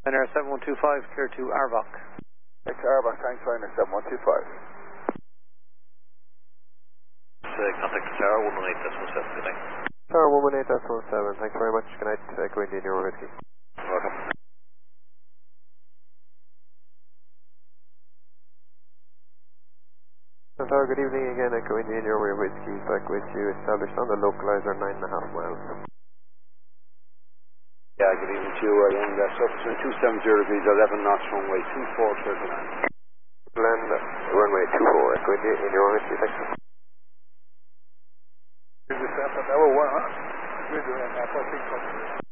Ryanair 7125, clear to Arbach. It's Arbach, thanks, Ryanair 7125. Contact Tower 118.7, good night. Tower 118.7, thanks very much. Good night, Echo India Euro Whiskey. Welcome. Tower, good evening again, Echo India Euro Whiskey, back with you, established on the localizer 9.5 miles. Yeah, good evening to you, and surface wind 270 degrees, 11 knots, runway 2439. Land, runway 24, Echo India Euro Whiskey, thanks. Here's the sample, level 1, huh? Good,